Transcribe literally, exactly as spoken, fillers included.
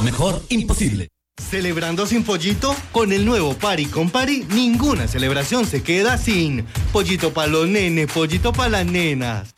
mejor, imposible. ¿Celebrando sin pollito? Con el nuevo Pari con Pari, ninguna celebración se queda sin pollito para los nenes, pollito para las nenas.